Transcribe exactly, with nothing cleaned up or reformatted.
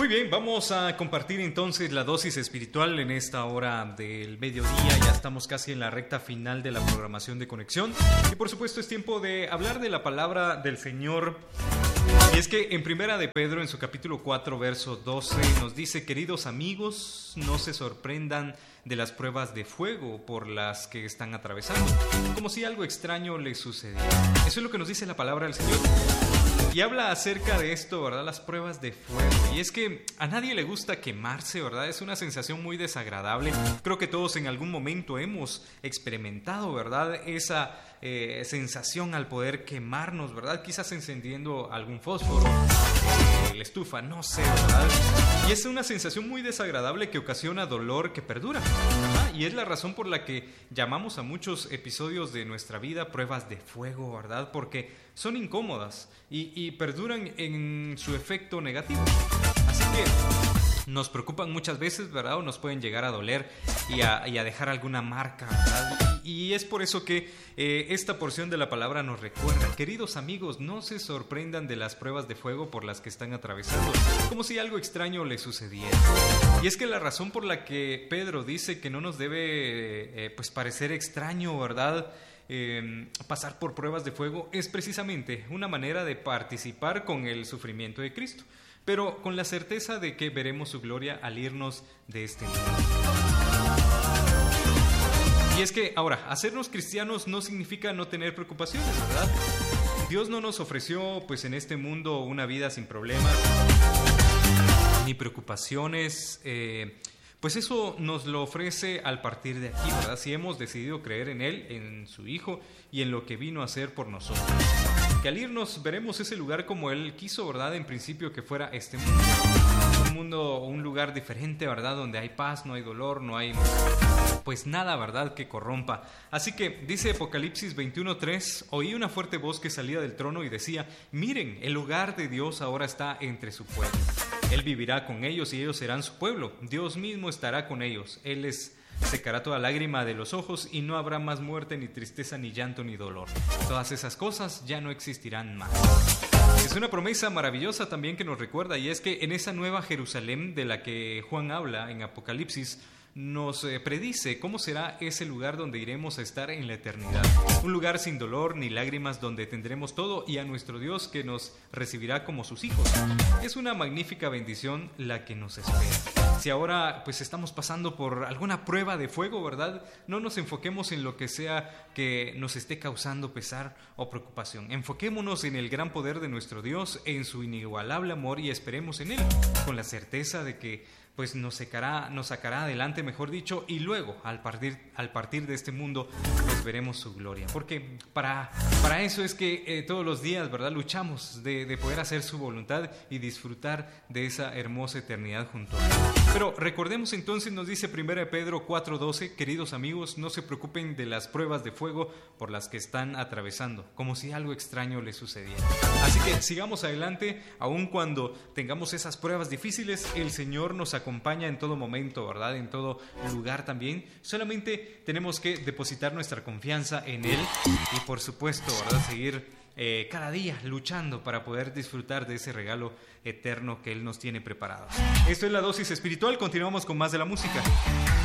Muy bien, vamos a compartir entonces la dosis espiritual en esta hora del mediodía. Ya estamos casi en la recta final de la programación de Conexión. Y por supuesto es tiempo de hablar de la palabra del Señor. Y es que en Primera de Pedro, en su capítulo cuatro, verso doce, nos dice: queridos amigos, no se sorprendan de las pruebas de fuego por las que están atravesando, como si algo extraño les sucediera. Eso es lo que nos dice la palabra del Señor. Y habla acerca de esto, ¿verdad? Las pruebas de fuego. Y es que a nadie le gusta quemarse, ¿verdad? Es una sensación muy desagradable. Creo que todos en algún momento hemos experimentado, ¿verdad? Esa eh, sensación al poder quemarnos, ¿verdad? Quizás encendiendo algún fósforo, eh, la estufa, no sé, ¿verdad? Y es una sensación muy desagradable que ocasiona dolor que perdura, ¿verdad? Y es la razón por la que llamamos a muchos episodios de nuestra vida pruebas de fuego, ¿verdad? Porque son incómodas y, y perduran en su efecto negativo. Así que nos preocupan muchas veces, ¿verdad? O nos pueden llegar a doler y a, y a dejar alguna marca, ¿verdad? Y, y es por eso que eh, esta porción de la palabra nos recuerda: queridos amigos, no se sorprendan de las pruebas de fuego por las que están atravesando, como si algo extraño les sucediera. Y es que la razón por la que Pedro dice que no nos debe eh, pues parecer extraño, ¿verdad?, Eh, pasar por pruebas de fuego es precisamente una manera de participar con el sufrimiento de Cristo, pero con la certeza de que veremos su gloria al irnos de este mundo. Y es que, ahora, hacernos cristianos no significa no tener preocupaciones, ¿verdad? Dios no nos ofreció, pues, en este mundo una vida sin problemas ni preocupaciones. eh, Pues eso nos lo ofrece al partir de aquí, ¿verdad? Si hemos decidido creer en Él, en su Hijo y en lo que vino a hacer por nosotros. Que al irnos veremos ese lugar como Él quiso, ¿verdad? En principio que fuera este mundo. Un mundo, un lugar diferente, ¿verdad? Donde hay paz, no hay dolor, no hay pues nada, ¿verdad?, que corrompa. Así que dice Apocalipsis veintiuno tres: oí una fuerte voz que salía del trono y decía: miren, el hogar de Dios ahora está entre su pueblo. Él vivirá con ellos y ellos serán su pueblo. Dios mismo estará con ellos. Él les secará toda lágrima de los ojos y no habrá más muerte, ni tristeza, ni llanto, ni dolor. Todas esas cosas ya no existirán más. Es una promesa maravillosa también que nos recuerda, y es que en esa nueva Jerusalén de la que Juan habla en Apocalipsis, nos eh, predice cómo será ese lugar donde iremos a estar en la eternidad. Un lugar sin dolor ni lágrimas, donde tendremos todo y a nuestro Dios que nos recibirá como sus hijos. Es una magnífica bendición la que nos espera. Si ahora pues estamos pasando por alguna prueba de fuego, ¿verdad?, no nos enfoquemos en lo que sea que nos esté causando pesar o preocupación. Enfoquémonos en el gran poder de nuestro Dios, en su inigualable amor, y esperemos en Él, con la certeza de que pues nos sacará, nos sacará adelante, mejor dicho, y luego al partir, al partir de este mundo pues veremos su gloria. Porque para, para eso es que eh, todos los días, ¿verdad?, luchamos de, de poder hacer su voluntad y disfrutar de esa hermosa eternidad junto a Él. Pero recordemos entonces, nos dice Primera de Pedro cuatro doce: queridos amigos, no se preocupen de las pruebas de fuego por las que están atravesando, como si algo extraño les sucediera. Así que sigamos adelante, aun cuando tengamos esas pruebas difíciles. El Señor nos acompaña acompaña en todo momento, ¿verdad?, en todo lugar también. Solamente tenemos que depositar nuestra confianza en Él y, por supuesto, ¿verdad?, seguir eh, cada día luchando para poder disfrutar de ese regalo eterno que Él nos tiene preparado. Esto es la dosis espiritual. Continuamos con más de la música.